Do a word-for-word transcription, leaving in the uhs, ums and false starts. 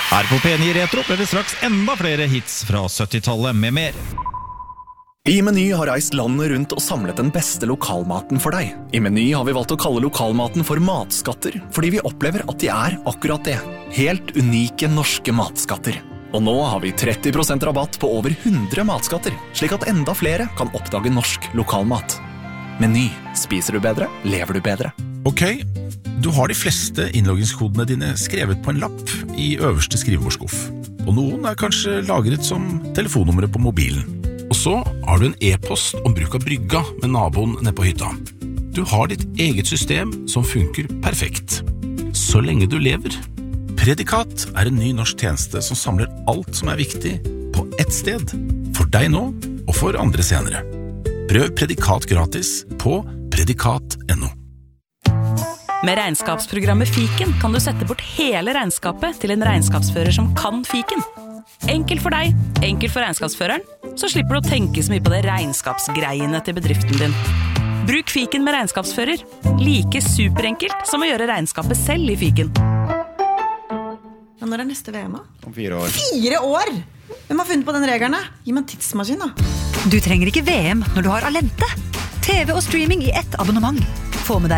Her på P ni Retro blir det straks enda flere hits fra syttitallet med mer. I Meny har reist landet rundt og samlet den beste lokalmaten for deg. I Meny har vi valgt å kalle lokalmaten for matskatter, fordi vi opplever at de er akkurat det. Helt unike norske matskatter. Og nå har vi tretti prosent rabatt på over hundre matskatter, slik at enda flere kan oppdage norsk lokalmat. Meny. Spiser du bedre, lever du bedre. Ok, du har de fleste innloggingskodene dine skrevet på en lapp i øverste skrivebordsskuff. Og noen er kanskje lagret som telefonnummeret på mobilen. Og så har du en e-post om bruk av brygga med naboen nede på hytta. Du har ditt eget system som funker perfekt. Så lenge du lever. Predikat er en ny norsk tjeneste som samler alt som er viktig på ett sted. For deg nå, og for andre senere. Prøv Predikat gratis på predikat punktum no. Med regnskapsprogrammet Fiken kan du sette bort hele regnskapet til en regnskapsfører som kan Fiken. Enkelt for deg, enkelt for regnskapsføreren, så slipper du å tenke så mye på det regnskapsgreiene til bedriften din. Bruk Fiken med regnskapsfører. Like superenkelt som å gjøre regnskapet selv i Fiken. Ja, når er neste V M da? Om fire år. Fire år? Hvem har funnet på den regelen da? Gi meg en tidsmaskin da. Du trenger ikke V M når du har Alente. T V og streaming i ett abonnement. Få med deg